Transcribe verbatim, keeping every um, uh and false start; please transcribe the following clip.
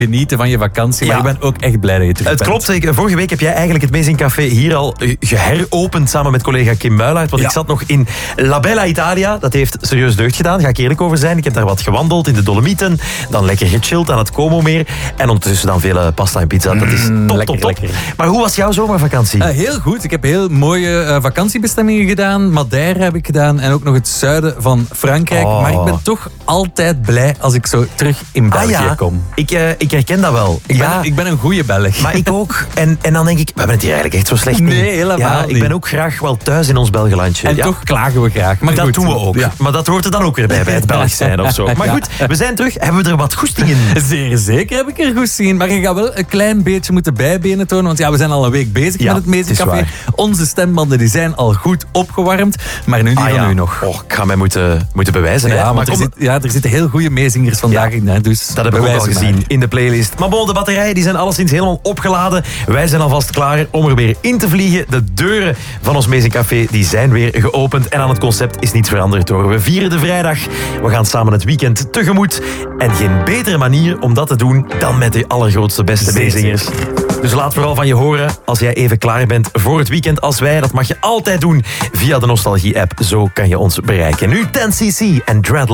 genieten van je vakantie. Maar Ja. ik ben ook echt blij dat je terug Het bent. klopt, zeker. Vorige week heb jij eigenlijk het Amazing Café hier al eh, geheropend samen met collega Kim Muilaert. Want Ja. ik zat nog in La Bella Italia. Dat heeft serieus deugd gedaan, ga ik eerlijk over zijn. Ik heb daar wat gewandeld in de Dolomieten. Dan lekker gechilled aan het Como-meer. En ondertussen dan veel eh, pasta en pizza. Dat is Mm, top, lekker, top, top. lekker. Maar hoe was jouw zomervakantie? Uh, heel goed. Ik heb heel mooie uh, vakantiebestemmingen gedaan. Madeira heb ik gedaan. En ook nog het zuiden van Frankrijk. Oh. Maar ik ben toch altijd blij als ik zo terug in België ah ja, kom. ik, uh, ik herken dat wel. Ik, ja, ben, ik ben een goede Belg. maar ik ook. En, en dan denk ik, we hebben het hier eigenlijk echt zo slecht niet. Nee, helemaal ja, Ik niet. ben ook graag wel thuis in ons Belgelandje. En ja. toch klagen we graag. Maar dat goed. doen we ook. Ja. Maar dat hoort er dan ook weer bij, bij het Belgisch zijn of zo. Maar Ja. goed, we zijn terug. Hebben we er wat goesting in? Zeer zeker heb ik er goed zien. Maar je gaat wel een klein beetje moeten bijbenen tonen. Want ja, we zijn al een week bezig Ja, met het het Amazing is Café. waar. Onze stembanden die zijn al goed opgewarmd. Maar nu die Ah, van ja. u nog. Oh, ik ga mij moeten, moeten bewijzen. hè. Ja, maar want er, kom, zit, ja, er zitten heel goede meezingers vandaag Ja, in. Hè, dus dat heb ik ook al bewijs maar. gezien in de playlist. Maar bon, de batterijen die zijn alleszins helemaal opgeladen. Wij zijn alvast klaar om er weer in te vliegen. De deuren van ons Amazing Café die zijn weer geopend. En aan het concept is niets veranderd hoor. We vieren de vrijdag. We gaan samen het weekend tegemoet. En geen betere manier om dat te doen dan met de allergrootste, beste Zeker. meezingers. Dus laat vooral van je horen als jij even klaar bent voor het weekend als wij. Dat mag je altijd doen via de Nostalgie-app. Zo kan je ons bereiken. Nu ten C C en Dreadlock.